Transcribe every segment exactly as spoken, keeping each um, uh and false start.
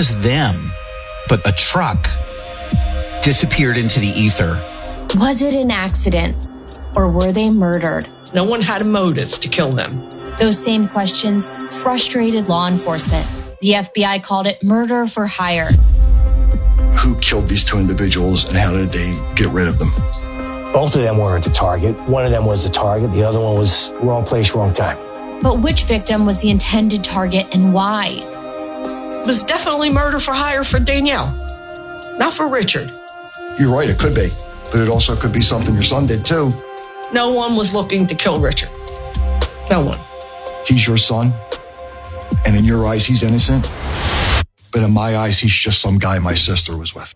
just them, but a truck disappeared into the ether. Was it an accident, or were they murdered? No one had a motive to kill them. Those same questions frustrated law enforcement. The F B I called it murder for hire. Who killed these two individuals and how did they get rid of them? Both of them were the target. One of them was the target. The other one was wrong place, wrong time. But which victim was the intended target and why? It was definitely murder for hire for Danielle, not for Richard. You're right, it could be. But it also could be something your son did too. No one was looking to kill Richard. No one. He's your son, and in your eyes, he's innocent. But in my eyes, he's just some guy my sister was with.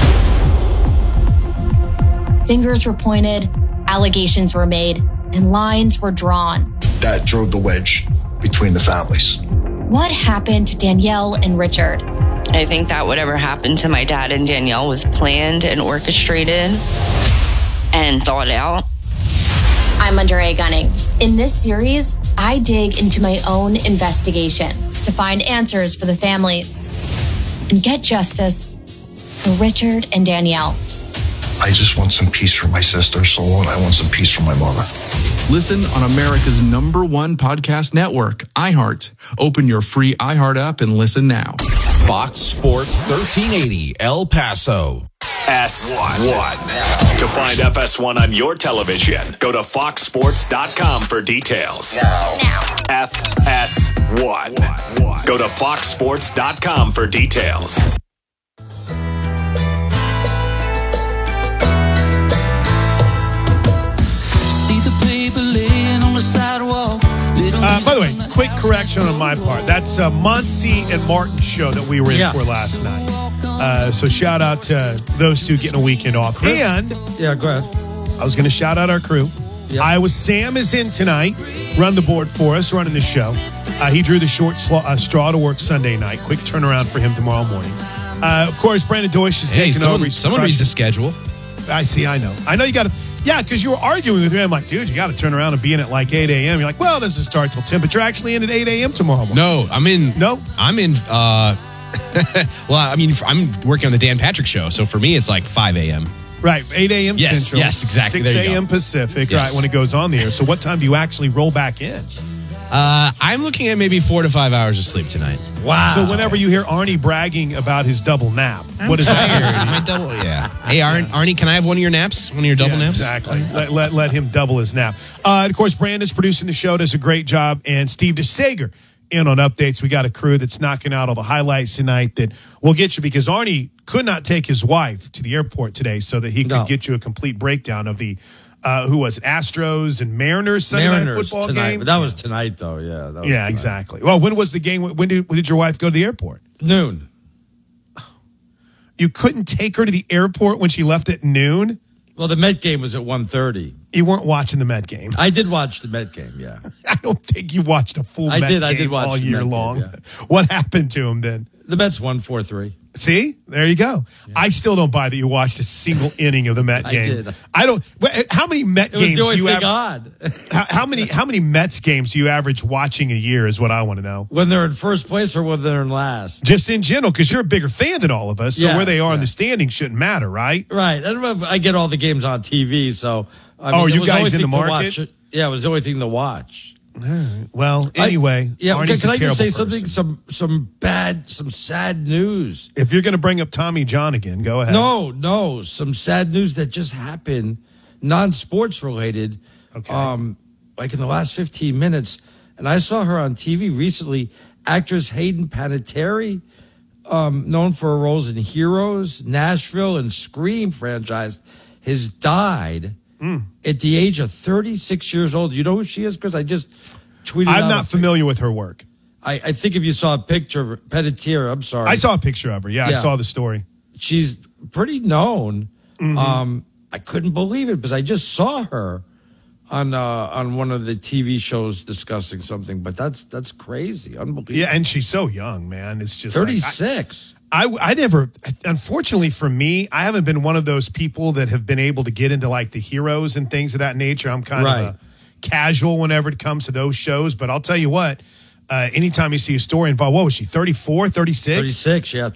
Fingers were pointed, allegations were made, and lines were drawn. That drove the wedge between the families. What happened to Danielle and Richard? I think that whatever happened to my dad and Danielle was planned and orchestrated and thought out. I'm Under A Gunning. In this series, I dig into my own investigation to find answers for the families and get justice for Richard and Danielle. I just want some peace for my sister, Soul, and I want some peace for my mother. Listen on America's number one podcast network, iHeart. Open your free iHeart app and listen now. Fox Sports thirteen eighty, El Paso. S one. To find F S one on your television, go to fox sports dot com for details. Now. Now. F S one. Go to fox sports dot com for details. See the paper laying on the sidewalk. Uh, by the way, quick correction on my part. That's uh, Muncie and Martin show that we were in Yeah. for last night. Uh, so shout out to those two getting a weekend off. Chris? And Yeah, go ahead. I was going to shout out our crew. Yep. Iowa Sam is in tonight. Run the board for us, running the show. Uh, he drew the short sl- uh, straw to work Sunday night. Quick turnaround for him tomorrow morning. Uh, of course, Brandon Deutsch is Hey, taking someone, over. someone reads the schedule. I see, I know. I know you got to. Yeah, because you were arguing with me. I'm like, dude, you got to turn around and be in at like eight a.m. You're like, well, it doesn't start till temperature actually in at eight a.m. tomorrow morning. No, I'm in. No? I'm in. Uh, well, I mean, I'm working on the Dan Patrick show. So for me, it's like five a.m. Right, eight a.m. Yes, Central. yes, exactly. six There you a.m. go. Pacific, Yes. right, when it goes on the air. So what time do you actually roll back in? Uh, I'm looking at maybe four to five hours of sleep tonight. Wow. So whenever you hear Arnie bragging about his double nap, what is that? My double, yeah. Hey, Arnie, Arnie, can I have one of your naps? One of your double Yeah, naps? Exactly. let, let, let him double his nap. Uh, and of course, Brandon's producing the show, does a great job. And Steve DeSager in on updates. We got a crew that's knocking out all the highlights tonight that we'll get you because Arnie could not take his wife to the airport today so that he could No. get you a complete breakdown of the, uh, who was it, Astros and Mariners Sunday night Mariners football tonight. game? But that was tonight, though. Yeah. That was Yeah, tonight. exactly. Well, when was the game? When did, when did your wife go to the airport? Noon. You couldn't take her to the airport when she left at noon? Well, the Met game was at one thirty. You weren't watching the Met game. I did watch the Met game, yeah. I don't think you watched a full I Met did, game I did watch all the year Met game, long. yeah. What happened to him then? The Mets won four three. See, there you go. Yeah. I still don't buy that you watched a single inning of the Met I game. did. I don't. How many Met It was games the only do you thing aver- odd. how, how many how many Mets games do you average watching a year? Is what I want to know. When they're in first place or when they're in last? Just in general, because you're a bigger fan than all of us, so Yes, where they are in yeah. the standings shouldn't matter, right? Right. I don't know if I get all the games on T V, so. I mean, Oh, it you was the guys only in the thing to market? watch. Yeah, it was the only thing to watch. Well, anyway, I, yeah. Arnie's Can, can a I just say terrible something? person. Some some bad, some sad news. If you're going to bring up Tommy John again, go ahead. No, no, some sad news that just happened, non-sports related. Okay. Um, like in the last fifteen minutes, and I saw her on T V recently. Actress Hayden Panettiere, um, known for her roles in Heroes, Nashville, and Scream franchise, has died Mm. at the age of thirty-six years old. You know who she is? Because I just tweeted. I'm out not a- familiar with her work. I, I think if you saw a picture of Panettiere, I'm sorry. I saw a picture of her. Yeah, Yeah. I saw the story. She's pretty known. Mhm. Um, I couldn't believe it because I just saw her on uh, on one of the T V shows discussing something. But that's that's crazy, unbelievable. Yeah, and she's so young, man. It's just like- thirty-six. I, I never, unfortunately for me, I haven't been one of those people that have been able to get into like the heroes and things of that nature. I'm kind Right. of a casual whenever it comes to those shows. But I'll tell you what, uh, anytime you see a story involved, what was she, thirty-four, thirty-six? thirty-six, yeah.